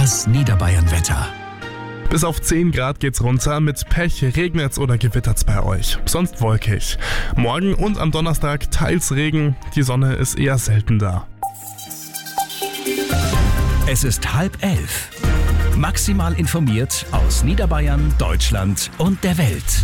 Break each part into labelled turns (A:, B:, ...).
A: Das Niederbayern-Wetter.
B: Bis auf 10 Grad geht's runter, mit Pech regnet's oder gewittert's bei euch. Sonst wolkig. Morgen und am Donnerstag teils Regen, die Sonne ist eher selten da.
A: Es ist 10:30. Maximal informiert aus Niederbayern, Deutschland und der Welt.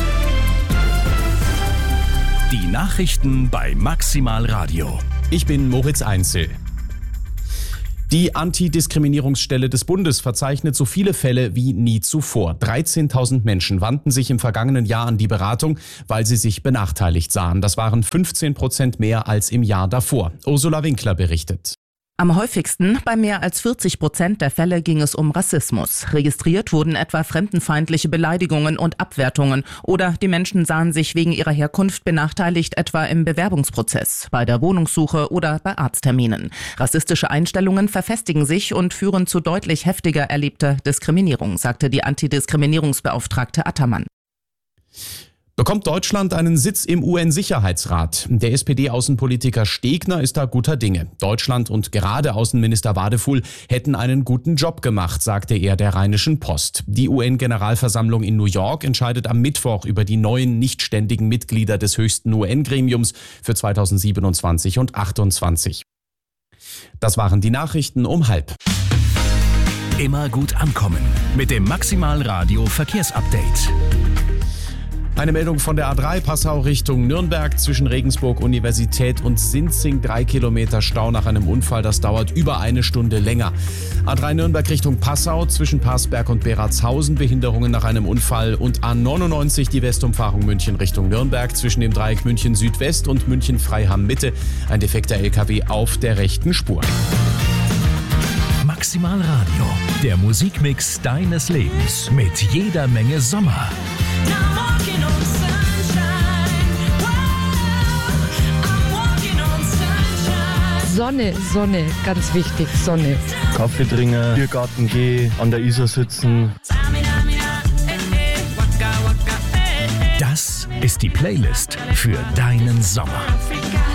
A: Die Nachrichten bei Maximal Radio.
C: Ich bin Moritz Einzel. Die Antidiskriminierungsstelle des Bundes verzeichnet so viele Fälle wie nie zuvor. 13.000 Menschen wandten sich im vergangenen Jahr an die Beratung, weil sie sich benachteiligt sahen. Das waren 15% mehr als im Jahr davor. Ursula Winkler berichtet.
D: Am häufigsten, bei mehr als 40% der Fälle, ging es um Rassismus. Registriert wurden etwa fremdenfeindliche Beleidigungen und Abwertungen oder die Menschen sahen sich wegen ihrer Herkunft benachteiligt, etwa im Bewerbungsprozess, bei der Wohnungssuche oder bei Arztterminen. Rassistische Einstellungen verfestigen sich und führen zu deutlich heftiger erlebter Diskriminierung, sagte die Antidiskriminierungsbeauftragte Attermann.
C: Bekommt Deutschland einen Sitz im UN-Sicherheitsrat? Der SPD-Außenpolitiker Stegner ist da guter Dinge. Deutschland und gerade Außenminister Wadefuhl hätten einen guten Job gemacht, sagte er der Rheinischen Post. Die UN-Generalversammlung in New York entscheidet am Mittwoch über die neuen nichtständigen Mitglieder des höchsten UN-Gremiums für 2027 und 2028. Das waren die Nachrichten um 10:30.
A: Immer gut ankommen mit dem Maximal Radio Verkehrsupdate.
C: Eine Meldung von der A3 Passau Richtung Nürnberg zwischen Regensburg Universität und Sinzing. 3 Kilometer Stau nach einem Unfall, das dauert über eine Stunde länger. A3 Nürnberg Richtung Passau zwischen Parsberg und Beratshausen. Behinderungen nach einem Unfall. Und A99 die Westumfahrung München Richtung Nürnberg zwischen dem Dreieck München Südwest und München Freiham Mitte. Ein defekter LKW auf der rechten Spur.
A: Maximal Radio, der Musikmix deines Lebens mit jeder Menge Sommer.
E: Sonne, Sonne, ganz wichtig, Sonne.
F: Kaffee trinken, Biergarten gehen, an der Isar sitzen.
A: Das ist die Playlist für deinen Sommer.